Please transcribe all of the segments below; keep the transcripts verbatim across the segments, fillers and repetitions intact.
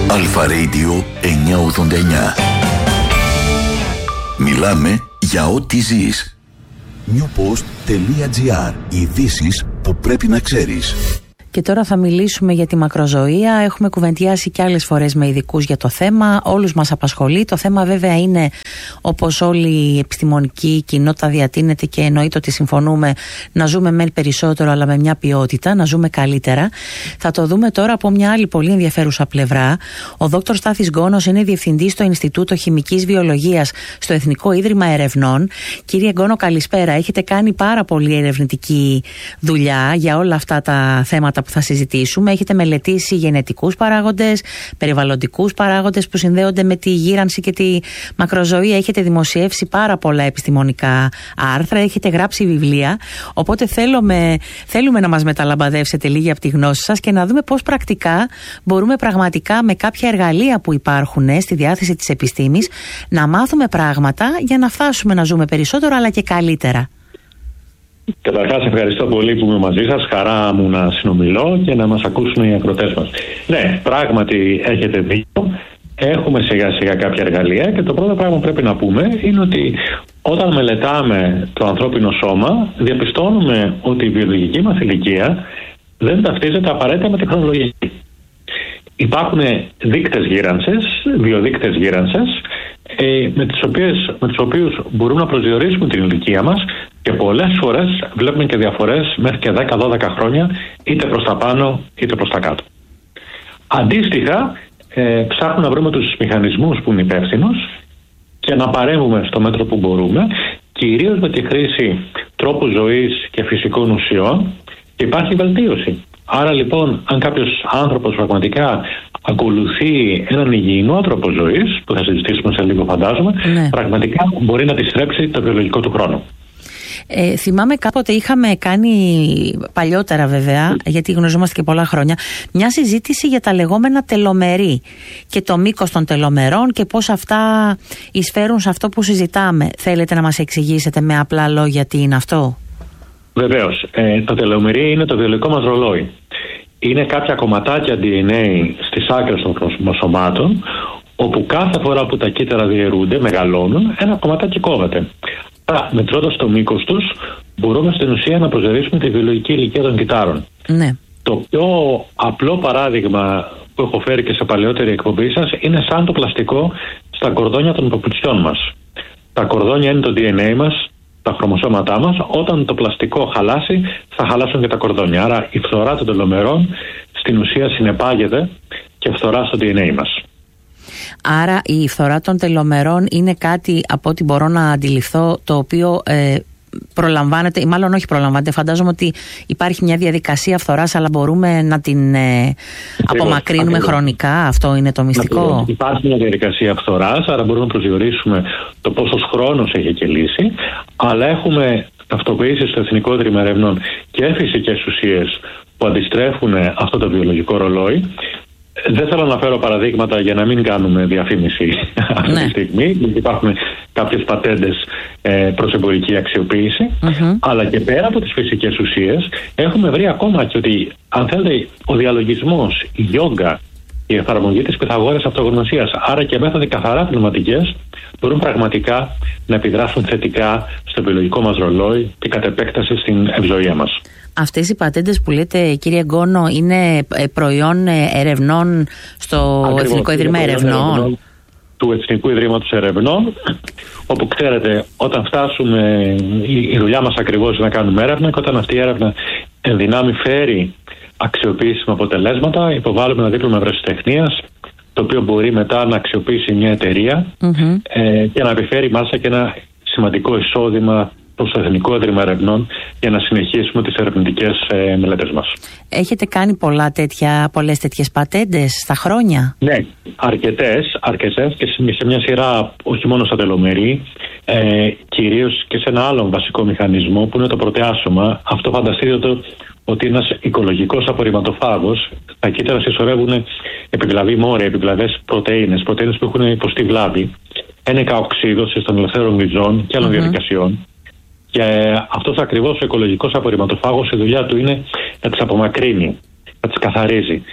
Αλφα Radio εννιακόσια ογδόντα εννιά. Μιλάμε για ό,τι ζεις. newpost τελεία gr. Ειδήσεις που πρέπει να ξέρεις. Και τώρα θα μιλήσουμε για τη μακροζωία. Έχουμε κουβεντιάσει και άλλες φορές με ειδικούς για το θέμα. Όλους μας απασχολεί. Το θέμα βέβαια είναι, όπως όλη η επιστημονική κοινότητα διατείνεται και εννοείται ότι συμφωνούμε, να ζούμε μεν περισσότερο αλλά με μια ποιότητα, να ζούμε καλύτερα. Θα το δούμε τώρα από μια άλλη πολύ ενδιαφέρουσα πλευρά. Ο δόκτωρ Στάθης Γκόνος είναι διευθυντής στο Ινστιτούτο Χημικής Βιολογίας στο Εθνικό Ίδρυμα Ερευνών. Κύριε Γκόνο, καλησπέρα. Έχετε κάνει πάρα πολύ ερευνητική δουλειά για όλα αυτά τα θέματα που θα συζητήσουμε. Έχετε μελετήσει γενετικούς παράγοντες, περιβαλλοντικούς παράγοντες που συνδέονται με τη γύρανση και τη μακροζωία. Έχετε δημοσιεύσει πάρα πολλά επιστημονικά άρθρα, έχετε γράψει βιβλία. Οπότε θέλουμε, θέλουμε να μας μεταλαμπαδεύσετε λίγη από τη γνώση σας και να δούμε πώς πρακτικά μπορούμε πραγματικά με κάποια εργαλεία που υπάρχουν στη διάθεση της επιστήμης να μάθουμε πράγματα για να φτάσουμε να ζούμε περισσότερο αλλά και καλύτερα. Καταρχάς, ευχαριστώ πολύ που είμαι μαζί σας. Χαρά μου να συνομιλώ και να μας ακούσουν οι ακροτές μας. Ναι, πράγματι έχετε δίκιο. Έχουμε σιγά σιγά κάποια εργαλεία και το πρώτο πράγμα που πρέπει να πούμε είναι ότι όταν μελετάμε το ανθρώπινο σώμα, διαπιστώνουμε ότι η βιολογική μας ηλικία δεν ταυτίζεται απαραίτητα με τη χρονολογική. Υπάρχουν δείκτες γύρανσης, βιοδείκτες γύρανσης, με τις οποίες, με τους οποίους μπορούμε να προσδιορίσουμε την ηλικία μας και πολλές φορές βλέπουμε και διαφορές μέχρι και δέκα με δώδεκα χρόνια, είτε προς τα πάνω είτε προς τα κάτω. Αντίστοιχα, ε, ψάχνουμε να βρούμε τους μηχανισμούς που είναι υπεύθυνους και να παρέμβουμε στο μέτρο που μπορούμε, κυρίως με τη χρήση τρόπου ζωής και φυσικών ουσιών, και υπάρχει βελτίωση. Άρα λοιπόν, αν κάποιος άνθρωπος πραγματικά ακολουθεί έναν υγιεινό τρόπο ζωής, που θα συζητήσουμε σε λίγο φαντάζομαι, ναι, πραγματικά μπορεί να αντιστρέψει το βιολογικό του χρόνο. Ε, θυμάμαι κάποτε είχαμε κάνει, παλιότερα βέβαια, γιατί γνωριζόμαστε και πολλά χρόνια, μια συζήτηση για τα λεγόμενα τελομερή και το μήκος των τελομερών και πώς αυτά εισφέρουν σε αυτό που συζητάμε. Θέλετε να μας εξηγήσετε με απλά λόγια τι είναι αυτό? Βεβαίως. Ε, το τελομερή είναι το βιολογικό μας ρολόι. Είναι κάποια κομματάκια ντι εν έι στις άκρες των χρωμοσωμάτων, όπου κάθε φορά που τα κύτταρα διαιρούνται, μεγαλώνουν, ένα κομματάκι κόβεται. Άρα, μετρώντας το μήκος τους, μπορούμε στην ουσία να προσδιορίσουμε τη βιολογική ηλικία των κυττάρων. Ναι. Το πιο απλό παράδειγμα που έχω φέρει και σε παλαιότερη εκπομπή σας είναι σαν το πλαστικό στα κορδόνια των παπουτσιών μας. Τα κορδόνια είναι το ντι εν έι μας, τα χρωμοσώματά μας. Όταν το πλαστικό χαλάσει, θα χαλάσουν και τα κορδόνια. Άρα η φθορά των τελομερών στην ουσία συνεπάγεται και φθορά στο ντι εν έι μας. Άρα η φθορά των τελομερών είναι κάτι, από ό,τι μπορώ να αντιληφθώ, το οποίο ε, προλαμβάνεται, ή μάλλον όχι προλαμβάνεται, φαντάζομαι ότι υπάρχει μια διαδικασία φθοράς, αλλά μπορούμε να την ε, απομακρύνουμε ακριβώς χρονικά. Αυτό είναι το μυστικό. Ακριβώς. Υπάρχει μια διαδικασία φθοράς, άρα μπορούμε να προσδιορίσουμε το πόσος χρόνος έχει κυλήσει, αλλά έχουμε ταυτοποιήσει στο Εθνικό Ίδρυμα Ερευνών και φυσικές ουσίες που αντιστρέφουν αυτό το βιολογικό ρολόι. Δεν θέλω να φέρω παραδείγματα για να μην κάνουμε διαφήμιση αυτή ναι. τη στιγμή, γιατί υπάρχουν κάποιες πατέντες ε, προς εμπορική αξιοποίηση, mm-hmm. αλλά και πέρα από τις φυσικές ουσίες έχουμε βρει ακόμα και ότι, αν θέλετε, ο διαλογισμός, η γιόγκα, η εφαρμογή της Πυθαγόρας αυτογνωσίας, άρα και μέθοδοι καθαρά πνευματικές, μπορούν πραγματικά να επιδράσουν θετικά στο βιολογικό μας ρολόι και κατ' επέκταση στην ευζοία μας. Αυτές οι πατέντες που λέτε, κύριε Γκόνο, είναι προϊόν ερευνών στο Ακριβώς, Εθνικό Ίδρυμα Ερευνών του Εθνικού Ιδρύματος Ερευνών, όπου ξέρετε, όταν φτάσουμε, η δουλειά μας ακριβώς είναι να κάνουμε έρευνα, και όταν αυτή η έρευνα εν δυνάμει φέρει αξιοποιήσιμα αποτελέσματα, υποβάλλουμε ένα δίπλωμα ευρεσιτεχνίας, το οποίο μπορεί μετά να αξιοποιήσει μια εταιρεία mm-hmm. ε, και να επιφέρει μάλιστα και ένα σημαντικό εισόδημα στο Εθνικό Ίδρυμα Ερευνών για να συνεχίσουμε τις ερευνητικές ε, μελέτες μας. Έχετε κάνει πολλά τέτοια, πολλές τέτοιες πατέντες στα χρόνια? Ναι, αρκετές, αρκετές και σε μια σειρά, όχι μόνο στα τελομερή, ε, κυρίως και σε ένα άλλο βασικό μηχανισμό που είναι το πρωτεάσωμα. Αυτό φανταστείτε το, ότι ένας οικολογικός απορριμματοφάγος, τα κύτταρα συσσωρεύουν επιβλαβή μόρια, επιβλαβές πρωτεΐνες, πρωτεΐνες που έχουν υποστεί βλάβη, ένεκα οξύδωση των ελευθέρων μυζών και άλλων mm-hmm. διαδικασιών. Και αυτός ακριβώς ο οικολογικός απορριμματοφάγος, η δουλειά του είναι να τις απομακρύνει, να τις καθαρίζει.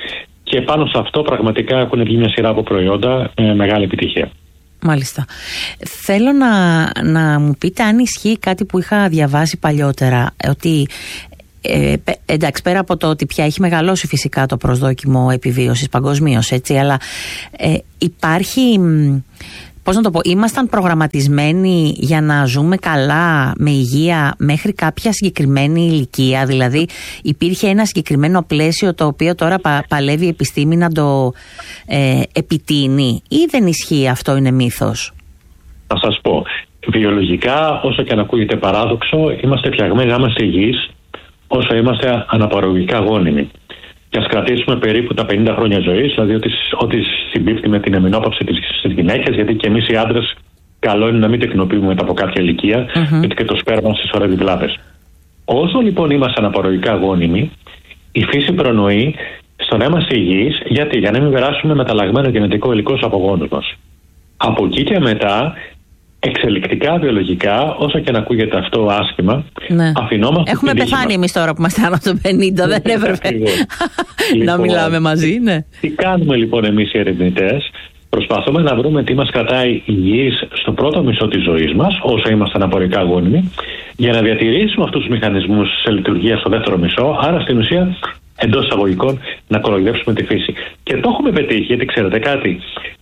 και πάνω σε αυτό πραγματικά έχουν βγει μια σειρά από προϊόντα με μεγάλη επιτυχία. Μάλιστα. Θέλω να, να μου πείτε αν ισχύει κάτι που είχα διαβάσει παλιότερα, ότι ε, εντάξει, πέρα από το ότι πια έχει μεγαλώσει φυσικά το προσδόκιμο επιβίωσης παγκοσμίως, έτσι, αλλά ε, υπάρχει, πώς να το πω, ήμασταν προγραμματισμένοι για να ζούμε καλά, με υγεία, μέχρι κάποια συγκεκριμένη ηλικία? Δηλαδή υπήρχε ένα συγκεκριμένο πλαίσιο το οποίο τώρα πα, παλεύει η επιστήμη να το ε, επιτείνει, ή δεν ισχύει αυτό, είναι μύθος? Θα σας πω, βιολογικά, όσο και αν ακούγεται παράδοξο, είμαστε φτιαγμένοι να είμαστε υγιείς όσο είμαστε αναπαραγωγικά γόνιμοι. Και ας κρατήσουμε περίπου τα πενήντα χρόνια ζωής, δηλαδή ότι, ότι συμπίπτει με την εμεινόπαυση στις γυναίκες, γιατί και εμείς οι άντρες καλό είναι να μην τεκνοποιούμε μετά από κάποια ηλικία, mm-hmm. γιατί και το σπέρμα συσσωρεύει βλάβες. Όσο λοιπόν είμαστε αναπαραγωγικά γόνιμοι, η φύση προνοεί στο να είμαστε υγιείς, γιατί για να μην περάσουμε μεταλλαγμένο γενετικό υλικό στους απογόνους μας. Από εκεί και μετά, εξελικτικά, βιολογικά, όσο και να ακούγεται αυτό άσχημα, ναι. αφινόμαστε. Έχουμε πεθάνει εμείς τώρα που είμαστε άνω των πενήντα, δεν έπρεπε να λοιπόν, μιλάμε μαζί, ναι. Τι κάνουμε λοιπόν εμείς οι ερευνητές? Προσπαθούμε να βρούμε τι μας κρατάει υγιείς στο πρώτο μισό της ζωής μας, όσο είμαστε αναπορικά γόνιμοι, για να διατηρήσουμε αυτούς τους μηχανισμούς σε λειτουργία στο δεύτερο μισό, άρα στην ουσία εντός εισαγωγικών να κοροϊδεύσουμε τη φύση. Και το έχουμε πετύχει, γιατί ξέρετε κάτι,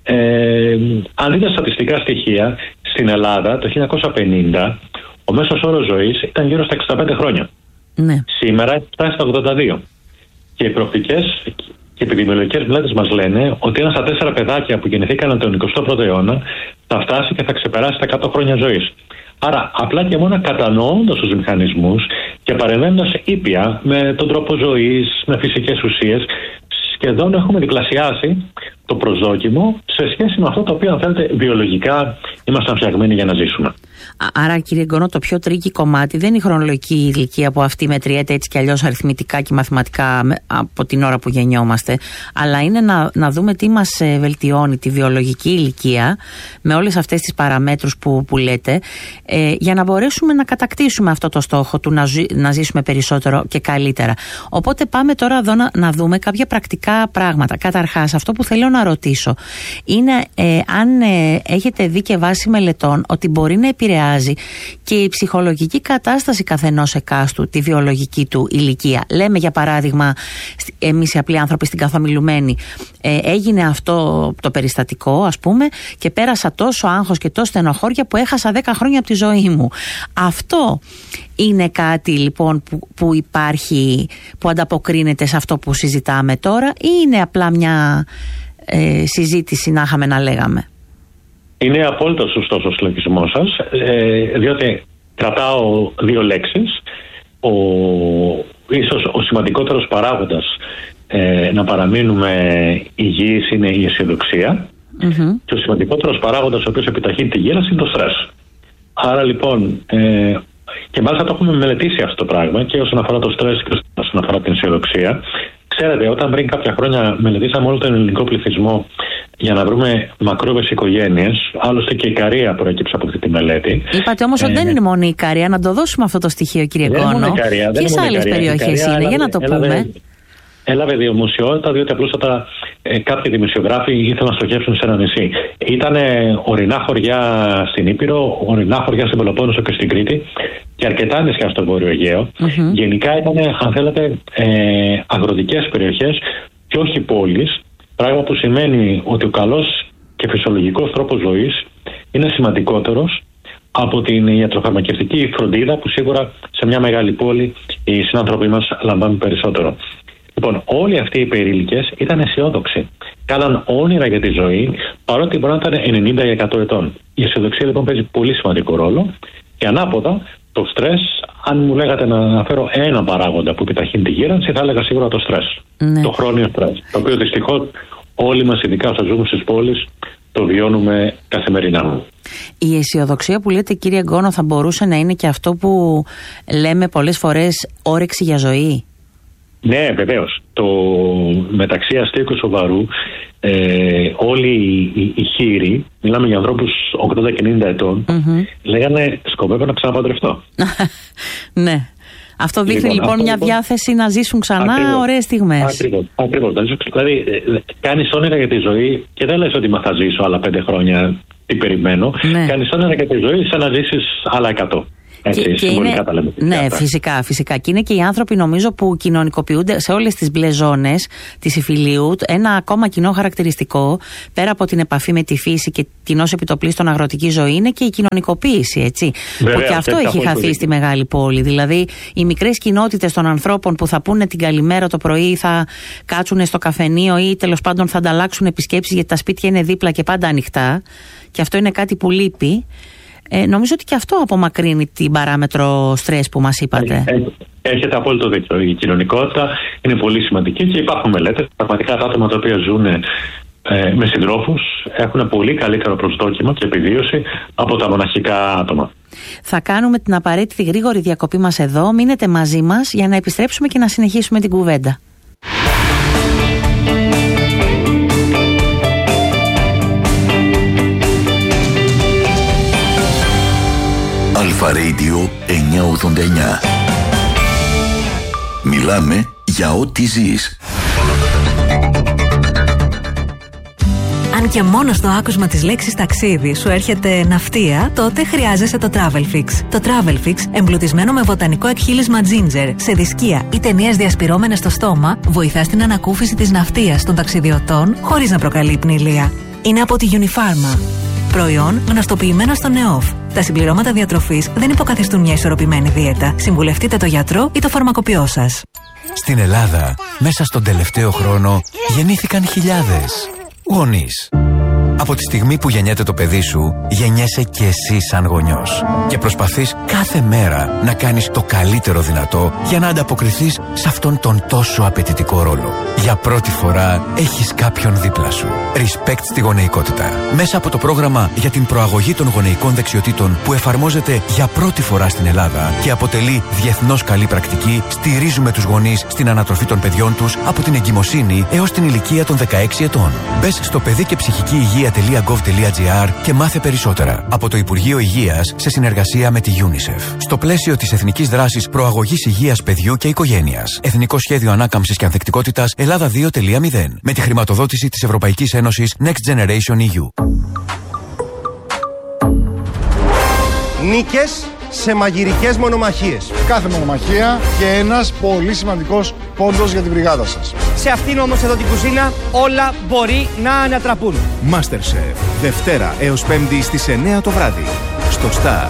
ε, αν δείτε στατιστικά στοιχεία, στην Ελλάδα το χίλια εννιακόσια πενήντα ο μέσος όρος ζωής ήταν γύρω στα εξήντα πέντε χρόνια. Ναι. Σήμερα φτάσει στα ογδόντα δύο. Και οι προοπτικές και οι επιδημιολογικές μελέτες μας λένε ότι ένα στα τέσσερα παιδάκια που γεννηθήκαν τον εικοστό πρώτο αιώνα θα φτάσει και θα ξεπεράσει τα εκατό χρόνια ζωής. Άρα, απλά και μόνο κατανοώντας τους μηχανισμούς και παρεμβαίνοντας ήπια με τον τρόπο ζωής, με φυσικές ουσίες, σχεδόν έχουμε διπλασιάσει το προσδόκιμο σε σχέση με αυτό το οποίο, αν θέλετε, βιολογικά ήμασταν φτιαγμένοι για να ζήσουμε. Άρα, κύριε Γκόνο, το πιο τρίκι κομμάτι δεν είναι η χρονολογική ηλικία που αυτή μετριέται έτσι κι αλλιώς αριθμητικά και μαθηματικά από την ώρα που γεννιόμαστε, αλλά είναι να, να δούμε τι μας βελτιώνει τη βιολογική ηλικία με όλες αυτές τις παραμέτρους που, που λέτε, ε, για να μπορέσουμε να κατακτήσουμε αυτό το στόχο του να, ζη, να ζήσουμε περισσότερο και καλύτερα. Οπότε πάμε τώρα εδώ να, να δούμε κάποια πρακτικά πράγματα. Καταρχάς, αυτό που θέλω να ρωτήσω είναι ε, αν ε, έχετε δει και βάσει μελετών ότι μπορεί να επηρεάσει και η ψυχολογική κατάσταση καθενός εκάστου τη βιολογική του ηλικία. Λέμε για παράδειγμα, εμείς οι απλοί άνθρωποι στην καθομιλουμένη, ε, έγινε αυτό το περιστατικό, ας πούμε, και πέρασα τόσο άγχος και τόσο στενοχώρια που έχασα δέκα χρόνια από τη ζωή μου. Αυτό είναι κάτι λοιπόν που, που υπάρχει, που ανταποκρίνεται σε αυτό που συζητάμε τώρα, ή είναι απλά μια ε, συζήτηση να είχαμε να λέγαμε? Είναι απόλυτα σωστός ο συλλογισμός σας, ε, διότι κρατάω δύο λέξεις. Ο, ίσως ο σημαντικότερος παράγοντας ε, να παραμείνουμε υγιείς είναι η αισιοδοξία, mm-hmm. και ο σημαντικότερος παράγοντας ο οποίος επιταχύνει τη γύρανση είναι το στρες. Άρα λοιπόν, ε, και μάλιστα το έχουμε μελετήσει αυτό το πράγμα και όσον αφορά το στρες και όσον αφορά την αισιοδοξία. Ξέρετε, όταν πριν κάποια χρόνια μελετήσαμε όλο τον ελληνικό πληθυσμό για να βρούμε μακρόβες οικογένειες, άλλωστε και η Ικαρία προέκυψε από αυτή τη μελέτη. Είπατε όμως ότι ε, δεν είναι μόνο η Ικαρία, να το δώσουμε αυτό το στοιχείο, κύριε Γκόνο. Ποιες άλλες περιοχές είναι, έλαβε, για να το πούμε. Έλαβε, έλαβε δημοσιότητα, διότι απλούστατα ε, κάποιοι δημοσιογράφοι ήθελαν να στοχεύσουν σε ένα νησί. Ήταν ορεινά χωριά στην Ήπειρο, ορεινά χωριά στην Πελοπόννησο και στην Κρήτη και αρκετά νησιά στο Βόρειο Αιγαίο. Mm-hmm. Γενικά ήταν, αν θέλετε, ε, αγροτικές περιοχές και όχι πόλεις. Πράγμα που σημαίνει ότι ο καλός και φυσιολογικός τρόπος ζωής είναι σημαντικότερος από την ιατροφαρμακευτική φροντίδα που σίγουρα σε μια μεγάλη πόλη οι συνάνθρωποι μας λαμβάνουν περισσότερο. Λοιπόν, όλοι αυτοί οι περίλικες ήταν αισιόδοξοι. Κάναν όνειρα για τη ζωή, παρότι μπορεί να ήταν ενενήντα ή εκατό ετών. Η αισιοδοξία λοιπόν παίζει πολύ σημαντικό ρόλο και ανάποδα το στρες, αν μου λέγατε να αναφέρω ένα παράγοντα που επιταχύνει τη γύρανση, θα έλεγα σίγουρα το στρες. Ναι. Το χρόνιο στρες. Το οποίο δυστυχώς όλοι μας, ειδικά όσο ζούμε στις πόλεις, το βιώνουμε καθημερινά. Η αισιοδοξία που λέτε, κύριε Γκόνο, θα μπορούσε να είναι και αυτό που λέμε πολλές φορές όρεξη για ζωή? Ναι, βεβαίως. Το μεταξύ αστείου και σοβαρού, ε, όλοι οι, οι, οι χείροι, μιλάμε για ανθρώπους ογδόντα και ενενήντα ετών, mm-hmm. λέγανε σκοπεύω να ξαναπαντρευτώ. Ναι. Αυτό δείχνει λοιπόν, λοιπόν μια λοιπόν, διάθεση να ζήσουν ξανά ωραίες στιγμές. Ακριβώς. Ακριβώς. Δηλαδή, κάνεις όνειρα για τη ζωή και δεν λες ότι μα θα ζήσω άλλα πέντε χρόνια, τι περιμένω. Ναι. Κάνεις όνειρα για τη ζωή σαν να ζήσεις άλλα εκατό. Έτσι, και, και είναι, τα λέμε, ναι, αυτά. φυσικά, φυσικά. Και είναι και οι άνθρωποι, νομίζω, που κοινωνικοποιούνται σε όλες τις μπλε ζώνες της υφηλίου. Ένα ακόμα κοινό χαρακτηριστικό, πέρα από την επαφή με τη φύση και την ως επιτοπλίστων αγροτική ζωή, είναι και η κοινωνικοποίηση, έτσι. Βέβαια, που και αυτό έχει χαθεί στη μεγάλη πόλη. Δηλαδή, οι μικρές κοινότητες των ανθρώπων που θα πούνε την καλημέρα το πρωί, θα κάτσουν στο καφενείο ή τέλος πάντων θα ανταλλάξουν επισκέψεις γιατί τα σπίτια είναι δίπλα και πάντα ανοιχτά. Και αυτό είναι κάτι που λείπει. Ε, νομίζω ότι και αυτό απομακρύνει την παράμετρο στρες που μας είπατε. Έχετε απόλυτο δίκιο. Η κοινωνικότητα είναι πολύ σημαντική και υπάρχουν μελέτες. Πραγματικά τα άτομα τα οποία ζουν ε, με συντρόφους έχουν πολύ καλύτερο προσδόκιμο και επιβίωση από τα μοναχικά άτομα. Θα κάνουμε την απαραίτητη γρήγορη διακοπή μας εδώ. Μείνετε μαζί μας για να επιστρέψουμε και να συνεχίσουμε την κουβέντα. Αλφα Radio εννιακόσια ογδόντα εννιά. Μιλάμε για ό,τι ζεις. Αν και μόνο στο άκουσμα της λέξης ταξίδι σου έρχεται ναυτία, τότε χρειάζεσαι το Travelfix. Το Travelfix, εμπλουτισμένο με βοτανικό εκχύλισμα ginger, σε δισκία ή ταινίες διασπυρώμενες στο στόμα, βοηθά στην ανακούφιση της ναυτίας των ταξιδιωτών χωρίς να προκαλεί πνηλία. Είναι από τη Unifarma. Προϊόν γνωστοποιημένο στο ΝΕΟΦ. Τα συμπληρώματα διατροφής δεν υποκαθιστούν μια ισορροπημένη δίαιτα. Συμβουλευτείτε το γιατρό ή το φαρμακοποιό σας. Στην Ελλάδα, μέσα στον τελευταίο χρόνο, γεννήθηκαν χιλιάδες γονείς. Από τη στιγμή που γεννιέται το παιδί σου, γεννιέσαι και εσύ σαν γονιός. Και προσπαθείς κάθε μέρα να κάνεις το καλύτερο δυνατό για να ανταποκριθείς σε αυτόν τον τόσο απαιτητικό ρόλο. Για πρώτη φορά έχεις κάποιον δίπλα σου. Respect στη γονεϊκότητα. Μέσα από το πρόγραμμα για την προαγωγή των γονεϊκών δεξιοτήτων που εφαρμόζεται για πρώτη φορά στην Ελλάδα και αποτελεί διεθνώς καλή πρακτική, στηρίζουμε τους γονείς στην ανατροφή των παιδιών τους από την εγκυμοσύνη έως την ηλικία των δεκαέξι ετών. Μπες στο παιδί και ψυχική υγεία.gov.gr και μάθε περισσότερα. Από το Υπουργείο Υγείας σε συνεργασία με τη UNICEF. Στο πλαίσιο της Εθνικής Δράσης Προαγωγής Υγείας Παιδιού και Οικογένειας. Εθνικό Σχέδιο Ανάκαμψης και Ανθεκτικότητας Ελλάδα δύο τελεία μηδέν. Με τη χρηματοδότηση της Ευρωπαϊκής Ένωσης Next Generation ι γιου. Νίκες σε μαγειρικές μονομαχίες. Κάθε μονομαχία και ένας πολύ σημαντικός πόντος για την μπριγάδα σας. Σε αυτήν όμως εδώ την κουζίνα όλα μπορεί να ανατραπούν. MasterChef. Δευτέρα έως Πέμπτη στις εννιά το βράδυ. Στο Star.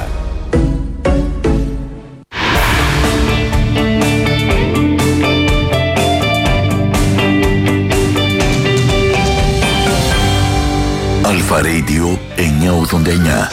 Αλφα Radio εννιακόσια ογδόντα εννιά.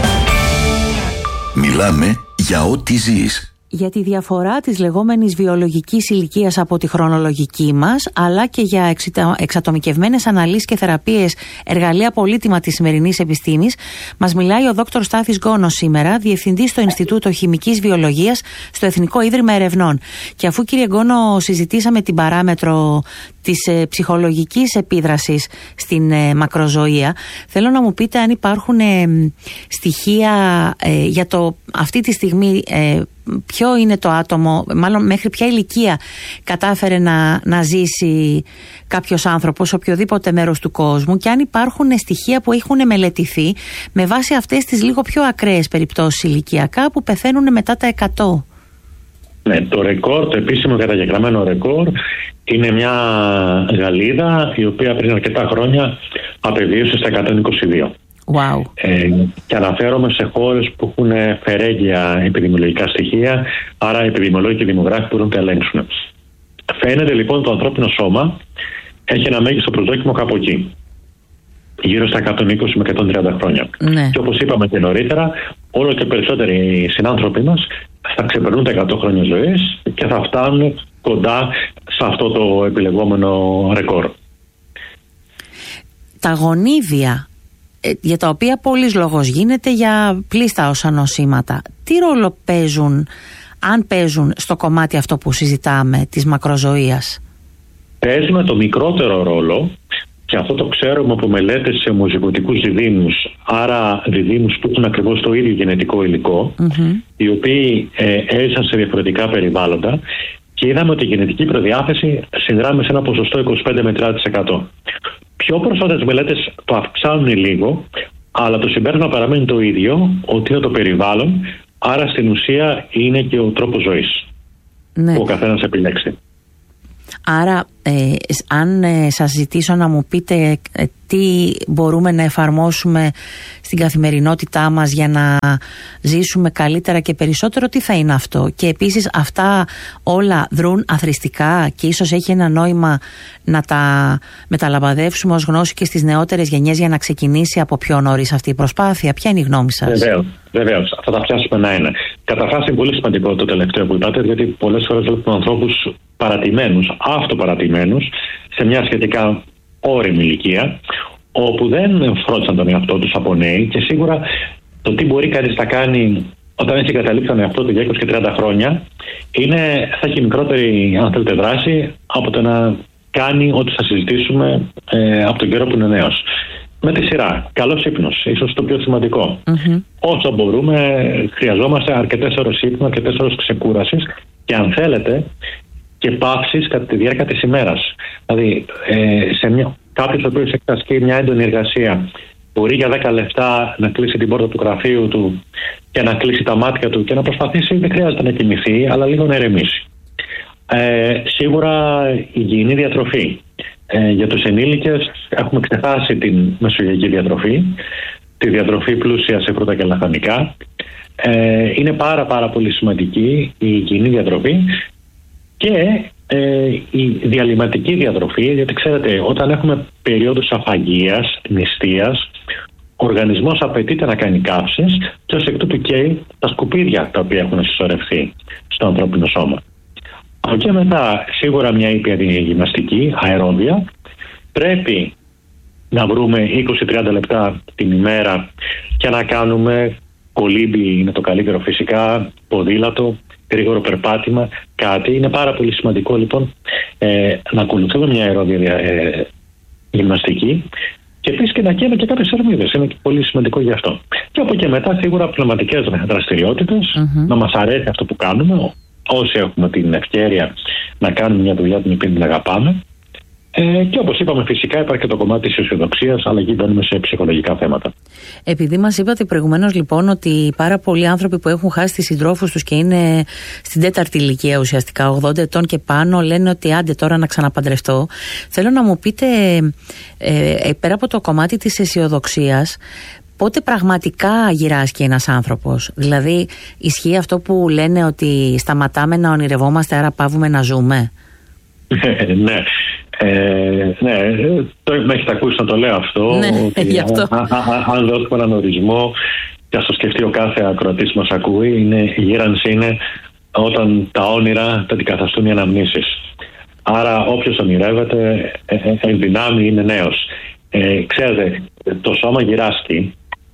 Μιλάμε για ό,τι ζεις. Για τη διαφορά της λεγόμενης βιολογικής ηλικίας από τη χρονολογική μας, αλλά και για εξατομικευμένες αναλύσεις και θεραπείες, εργαλεία πολύτιμα της σημερινής επιστήμης, μας μιλάει ο δόκτωρ Στάθης Γκόνος σήμερα, διευθυντής στο Ινστιτούτο Χημικής Βιολογίας στο Εθνικό Ίδρυμα Ερευνών. Και αφού, κύριε Γκόνο, συζητήσαμε την παράμετρο της ε, ψυχολογικής επίδρασης στην ε, μακροζωία, θέλω να μου πείτε αν υπάρχουν ε, στοιχεία ε, για το αυτή τη στιγμή ε, ποιο είναι το άτομο, μάλλον μέχρι ποια ηλικία κατάφερε να, να ζήσει κάποιος άνθρωπος σε οποιοδήποτε μέρος του κόσμου, και αν υπάρχουν στοιχεία που έχουν μελετηθεί με βάση αυτές τις λίγο πιο ακραίες περιπτώσεις ηλικιακά που πεθαίνουν μετά τα εκατό. Ναι, το ρεκόρ, το επίσημο καταγεγραμμένο ρεκόρ είναι μια Γαλλίδα η οποία πριν αρκετά χρόνια απεβίωσε στα εκατόν είκοσι δύο. Wow. Ε, και αναφέρομαι σε χώρες που έχουν φερέγγια επιδημιολογικά στοιχεία, άρα οι επιδημιολόγοι και οι δημογράφοι μπορούν να τα ελέγξουν. Φαίνεται λοιπόν το ανθρώπινο σώμα έχει ένα μέγιστο προσδόκιμο κάπου εκεί, γύρω στα εκατόν είκοσι με εκατόν τριάντα χρόνια. Ναι. Και όπως είπαμε και νωρίτερα, όλο και περισσότεροι συνάνθρωποι μας θα ξεπερνούν τα εκατό χρόνια ζωής και θα φτάνουν κοντά σε αυτό το επιλεγόμενο ρεκόρ. Τα γονίδια, για τα οποία πολλής λόγος γίνεται για πλήστα όσα νοσήματα, τι ρόλο παίζουν, αν παίζουν, στο κομμάτι αυτό που συζητάμε της μακροζωίας? Παίζουν το μικρότερο ρόλο, και Και αυτό το ξέρουμε από μελέτες σε ομοζυγωτικούς διδύμους, άρα διδύμους που έχουν ακριβώς το ίδιο γενετικό υλικό, mm-hmm. οι οποίοι ε, έζησαν σε διαφορετικά περιβάλλοντα, και είδαμε ότι η γενετική προδιάθεση συνδράμει σε ένα ποσοστό είκοσι πέντε με τριάντα τοις εκατό. Πιο πρόσφατες μελέτες το αυξάνουν λίγο, αλλά το συμπέρασμα παραμένει το ίδιο, ότι είναι το περιβάλλον, άρα στην ουσία είναι και ο τρόπος ζωής, ναι, που ο καθένας επιλέξει. Άρα, ε, αν ε, σας ζητήσω να μου πείτε ε, τι μπορούμε να εφαρμόσουμε στην καθημερινότητά μας για να ζήσουμε καλύτερα και περισσότερο, τι θα είναι αυτό? Και επίσης αυτά όλα δρούν αθροιστικά και ίσως έχει ένα νόημα να τα μεταλαμπαδεύσουμε ως γνώση και στις νεότερες γενιές για να ξεκινήσει από πιο νωρίς αυτή η προσπάθεια? Ποια είναι η γνώμη σας? Βεβαίως, βεβαίως. Θα τα πιάσουμε ένα-ένα. Καταρχάς είναι πολύ σημαντικό το τελευταίο που είπατε, γιατί πολλές φορές βλέπουμε ανθρώπους παρατημένους, αυτοπαρατημένους, σε μια σχετικά όριμη ηλικία, όπου δεν φρόντισαν τον εαυτό τους από νέοι, και σίγουρα το τι μπορεί κανείς να κάνει όταν έχει καταλήξει τον εαυτό του για είκοσι και τριάντα χρόνια, είναι, θα έχει μικρότερη, αν θέλετε, δράση από το να κάνει ό,τι θα συζητήσουμε ε, από τον καιρό που είναι νέος. Με τη σειρά. Καλός ύπνος, ίσως το πιο σημαντικό. Mm-hmm. Όσο μπορούμε, χρειαζόμαστε αρκετές ώρες ύπνου, αρκετές ώρες ξεκούρασης, και αν θέλετε, και παύσεις κατά τη διάρκεια της ημέρας. Δηλαδή, ε, σε μια, κάποιος ο οποίος έχει μια έντονη εργασία μπορεί για δέκα λεπτά να κλείσει την πόρτα του γραφείου του και να κλείσει τα μάτια του και να προσπαθήσει, δεν χρειάζεται να κοιμηθεί, αλλά λίγο να ερεμήσει. Ε, σίγουρα η υγιεινή διατροφή. Ε, για τους ενήλικες έχουμε ξεχάσει την μεσογειακή διατροφή, τη διατροφή πλούσια σε φρούτα και λαχανικά. Ε, είναι πάρα πάρα πολύ σημαντική η υγιεινή διατροφή και ε, η διαλυματική διατροφή, γιατί ξέρετε, όταν έχουμε περίοδους αφαγίας, νηστείας, ο οργανισμός απαιτείται να κάνει καύσεις και ως εκ τούτου καίει τα σκουπίδια τα οποία έχουν συσσωρευτεί στο ανθρώπινο σώμα. Από εκεί μετά, σίγουρα μια ήπια γυμναστική, αερόμπια. Πρέπει να βρούμε είκοσι με τριάντα λεπτά την ημέρα και να κάνουμε κολύμπι, είναι το καλύτερο φυσικά, ποδήλατο, γρήγορο περπάτημα, κάτι. Είναι πάρα πολύ σημαντικό λοιπόν ε, να ακολουθούμε μια αερόμπια ε, γυμναστική, και επίσης και να καίμε και κάποιες θερμίδες. Είναι πολύ σημαντικό γι' αυτό. Και από εκεί μετά σίγουρα πνευματικές δραστηριότητες, mm-hmm. να μας αρέσει αυτό που κάνουμε, όσοι έχουμε την ευκαιρία να κάνουμε μια δουλειά την οποία την αγαπάμε. Ε, και όπως είπαμε, φυσικά υπάρχει και το κομμάτι της αισιοδοξίας, αλλά εκεί μπαίνουμε σε ψυχολογικά θέματα. Επειδή μας είπατε προηγουμένως λοιπόν ότι πάρα πολλοί άνθρωποι που έχουν χάσει τις συντρόφους τους και είναι στην τέταρτη ηλικία ουσιαστικά, ογδόντα ετών και πάνω, λένε ότι άντε τώρα να ξαναπαντρευτώ. Θέλω να μου πείτε, ε, ε, πέρα από το κομμάτι της αισιοδοξίας, πότε πραγματικά γυράσκει ένας άνθρωπος? Δηλαδή, ισχύει αυτό που λένε ότι σταματάμε να ονειρευόμαστε, άρα παύουμε να ζούμε? Ναι. Ε, ναι, το με έχετε ακούσει να το λέω αυτό. Ναι, ότι γι' αυτό. Α, α, α, αν δώσουμε έναν ορισμό, και ας το σκεφτεί ο κάθε ακροατής μας ακούει, είναι, η γύρανση είναι όταν τα όνειρα τα αντικαταστούν οι αναμνήσεις. Άρα όποιος ονειρεύεται εν δυνάμει είναι νέος. Ε, ξέρετε, το σώμα γυράσκει.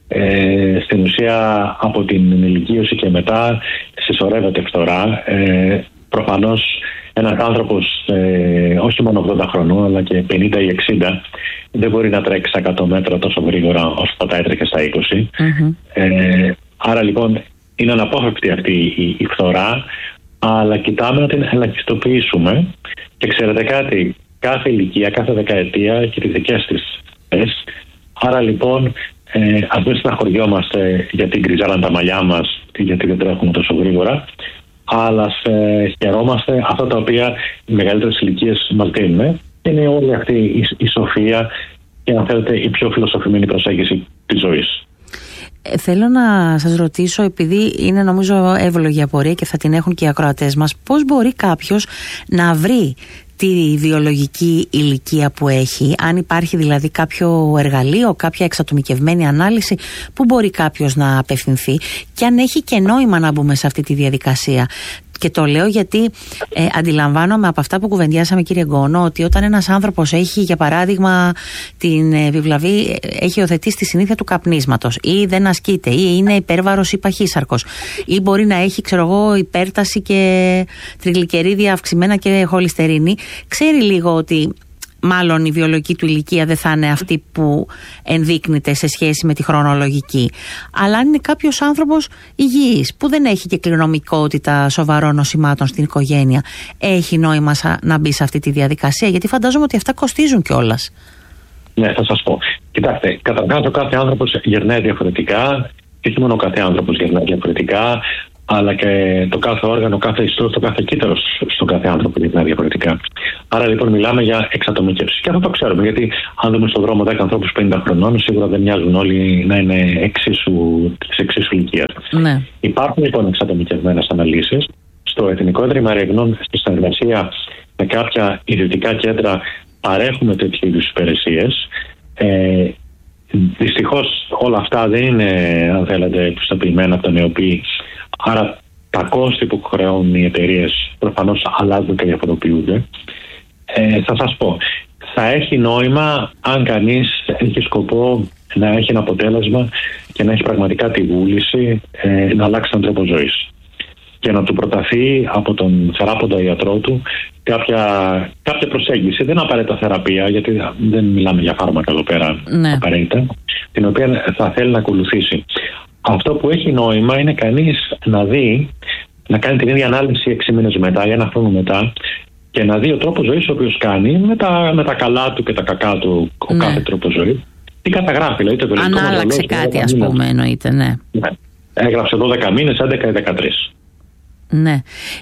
Ε, στην ουσία από την ενηλικίωση και μετά συσσωρεύεται φθορά. Ε, προφανώς ένας άνθρωπος ε, όχι μόνο ογδόντα χρονών αλλά και πενήντα ή εξήντα δεν μπορεί να τρέξει στα εκατό μέτρα τόσο γρήγορα όσο θα τα έτρεχε στα είκοσι. Mm-hmm. Ε, άρα λοιπόν είναι αναπόφευκτη αυτή η, η φθορά, αλλά κοιτάμε να την ελαχιστοποιήσουμε. Και ξέρετε κάτι, κάθε ηλικία, κάθε δεκαετία έχει τις δικές της θέσεις. Άρα λοιπόν ε, ας μην στεναχωριόμαστε γιατί γκριζάραν τα μαλλιά μας και γιατί δεν τρέχουμε τόσο γρήγορα, αλλά ε, χαιρόμαστε αυτά τα οποία οι μεγαλύτερες ηλικίες μας δίνουν. Είναι όλη αυτή η, η σοφία και, αν θέλετε, η πιο φιλοσοφημένη προσέγγιση της ζωής. Ε, θέλω να σας ρωτήσω, επειδή είναι νομίζω εύλογη απορία και θα την έχουν και οι ακροατές μας, πώς μπορεί κάποιος να βρει τη βιολογική ηλικία που έχει, αν υπάρχει δηλαδή κάποιο εργαλείο, κάποια εξατομικευμένη ανάλυση που μπορεί κάποιος να απευθυνθεί, και αν έχει και νόημα να μπούμε σε αυτή τη διαδικασία. Και το λέω γιατί ε, αντιλαμβάνομαι από αυτά που κουβεντιάσαμε, κύριε Γκόνο, ότι όταν ένας άνθρωπος έχει, για παράδειγμα, την επιβλαβή, έχει υιοθετήσει τη συνήθεια του καπνίσματος, ή δεν ασκείται, ή είναι υπέρβαρος ή παχύσαρκος, ή μπορεί να έχει, ξέρω εγώ, υπέρταση και τριγλικερίδια αυξημένα και χολυστερίνη, ξέρει λίγο ότι μάλλον η βιολογική του ηλικία δεν θα είναι αυτή που ενδείκνυται σε σχέση με τη χρονολογική. Αλλά αν είναι κάποιος άνθρωπος υγιής, που δεν έχει και κληρονομικότητα σοβαρών νοσημάτων στην οικογένεια, έχει νόημα να μπει σε αυτή τη διαδικασία? Γιατί φαντάζομαι ότι αυτά κοστίζουν κιόλας. Ναι, θα σας πω. Κοιτάξτε, καταρχάς ο κάθε άνθρωπος γερνάει διαφορετικά, και όχι μόνο ο κάθε άνθρωπος γερνάει διαφορετικά, αλλά και το κάθε όργανο, κάθε ιστός, το κάθε κύτταρο στον κάθε άνθρωπο γερνάει διαφορετικά. Άρα λοιπόν μιλάμε για εξατομικεύση. Και αυτό το ξέρουμε, γιατί αν δούμε στον δρόμο δέκα ανθρώπους πενήντα χρονών, σίγουρα δεν μοιάζουν όλοι να είναι εξίσου, της εξίσου ηλικίας. Ναι. Υπάρχουν λοιπόν εξατομικευμένες αναλύσεις. Στο Εθνικό Ίδρυμα Ερευνών, στη συνεργασία με κάποια ιδιωτικά κέντρα, παρέχουμε τέτοιου είδους υπηρεσίες. Ε, Δυστυχώς όλα αυτά δεν είναι, αν θέλετε, πιστοποιημένα από τον ΕΟΠΗ. Άρα τα κόστη που χρεώνουν οι εταιρείες προφανώς αλλάζουν και διαφοροποιούνται. Ε, θα σας πω, θα έχει νόημα αν κανείς έχει σκοπό να έχει ένα αποτέλεσμα και να έχει πραγματικά τη βούληση ε, να αλλάξει τον τρόπο ζωής και να του προταθεί από τον θεράποντα ιατρό του κάποια, κάποια προσέγγιση. Δεν απαραίτητα θεραπεία, γιατί δεν μιλάμε για φάρμακα εδώ πέρα, ναι, απαραίτητα, την οποία θα θέλει να ακολουθήσει. Αυτό που έχει νόημα είναι κανείς να δει, να κάνει την ίδια ανάλυση έξι μήνες μετά ή ένα χρόνο μετά και να δει ο τρόπος ζωής ο οποίος κάνει με τα, με τα καλά του και τα κακά του, ο, ναι, κάθε τρόπο ζωής. Τι καταγράφει, δηλαδή, το αν άλλαξε κάτι, ας πούμε, εννοείται, ναι. ναι. Έγραψε δώδεκα μήνες, έντεκα ή δεκατρείς. Ναι.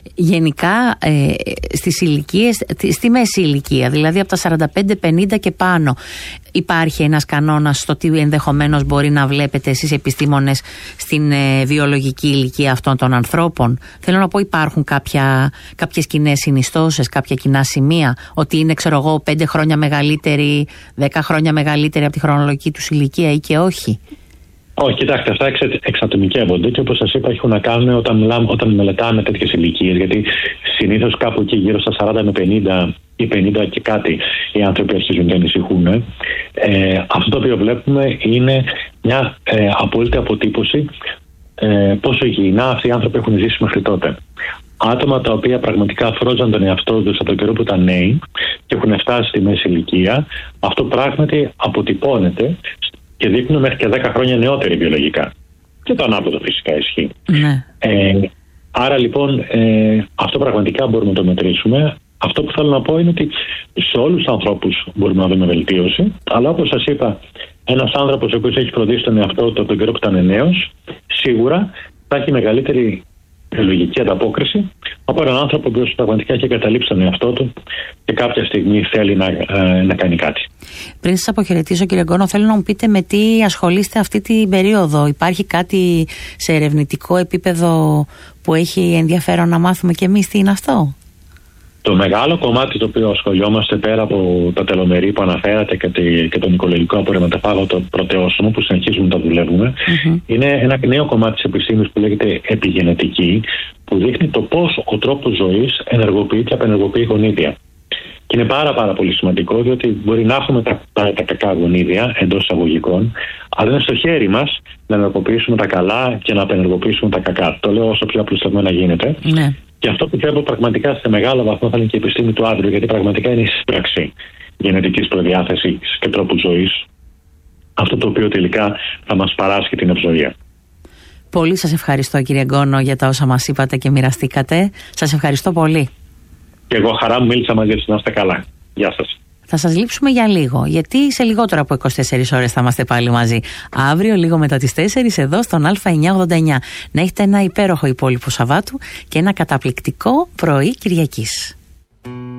Γενικά ε, στις ηλικίες, στη μέση ηλικία, δηλαδή από τα σαράντα πέντε πενήντα και πάνω, υπάρχει ένας κανόνας στο τι ενδεχομένως μπορεί να βλέπετε εσείς επιστήμονες στην ε, βιολογική ηλικία αυτών των ανθρώπων? Θέλω να πω, υπάρχουν κάποια, κάποιες κοινές συνιστώσεις, κάποια κοινά σημεία, ότι είναι, ξέρω εγώ, πέντε χρόνια μεγαλύτεροι, δέκα χρόνια μεγαλύτεροι από τη χρονολογική τους ηλικία ή και όχι? Όχι, κοιτάξτε, αυτά εξα, εξατομικεύονται και όπως σας είπα έχουν να κάνουν όταν, μιλάμε, όταν μελετάμε τέτοιες ηλικίες, γιατί συνήθως κάπου εκεί γύρω στα σαράντα με πενήντα ή πενήντα και κάτι οι άνθρωποι αρχίζουν και ανησυχούν. Ε, αυτό το οποίο βλέπουμε είναι μια ε, απόλυτη αποτύπωση ε, πόσο υγιεινά αυτοί οι άνθρωποι έχουν ζήσει μέχρι τότε. Άτομα τα οποία πραγματικά φρόζαν τον εαυτό τους από τον καιρό που ήταν νέοι και έχουν φτάσει στη μέση ηλικία, αυτό πράγματι αποτυπώνεται και δείχνουν μέχρι και δέκα χρόνια νεότεροι βιολογικά. Και το ανάποδο φυσικά ισχύει. Ναι. Ε, άρα λοιπόν ε, αυτό πραγματικά μπορούμε να το μετρήσουμε. Αυτό που θέλω να πω είναι ότι σε όλους τους ανθρώπους μπορούμε να δούμε βελτίωση. Αλλά όπως σας είπα, ένας άνθρωπος ο οποίος έχει φροντίσει τον εαυτό του από τον καιρό που ήταν νέος, σίγουρα θα έχει μεγαλύτερη βιολογική ανταπόκριση από έναν άνθρωπο ο οποίος πραγματικά έχει εγκαταλείψει τον εαυτό του και κάποια στιγμή θέλει να, ε, να κάνει κάτι. Πριν σας αποχαιρετήσω, κύριε Γκόνο, θέλω να μου πείτε με τι ασχολείστε αυτή την περίοδο. Υπάρχει κάτι σε ερευνητικό επίπεδο που έχει ενδιαφέρον να μάθουμε κι εμείς τι είναι αυτό? Το μεγάλο κομμάτι το οποίο ασχολιόμαστε, πέρα από τα τελομερή που αναφέρατε και, τη, και τον οικολογικό απορριμματοφάγο πρωτεόσωμο που συνεχίζουμε να τα δουλεύουμε, mm-hmm. είναι ένα νέο κομμάτι της επιστήμης που λέγεται επιγενετική, που δείχνει το πώς ο τρόπος ζωής ενεργοποιεί και απενεργοποιεί γονίδια. Και είναι πάρα πάρα πολύ σημαντικό, διότι μπορεί να έχουμε τα, τα, τα κακά γονίδια εντός εισαγωγικών, αλλά είναι στο χέρι μας να ενεργοποιήσουμε τα καλά και να απενεργοποιήσουμε τα κακά. Το λέω όσο πιο απλουστευμένα γίνεται. Ναι. Και αυτό πιστεύω πραγματικά σε μεγάλο βαθμό θα είναι και η επιστήμη του αύριο, γιατί πραγματικά είναι η σύμπραξη γενετικής προδιάθεσης και τρόπου ζωής αυτό το οποίο τελικά θα μας παράσχει την ευζοία. Πολύ σας ευχαριστώ, κύριε Γκόνο, για τα όσα μας είπατε και μοιραστήκατε. Σας ευχαριστώ πολύ. Και εγώ χαρά μου μίλησα μαζί σας. Να είστε καλά. Γεια σας. Θα σας λείψουμε για λίγο, γιατί σε λιγότερο από είκοσι τέσσερις ώρες θα είμαστε πάλι μαζί. Αύριο λίγο μετά τις τέσσερις εδώ στον Α εννιακόσια ογδόντα εννιά. Να έχετε ένα υπέροχο υπόλοιπο Σαββάτου και ένα καταπληκτικό πρωί Κυριακής.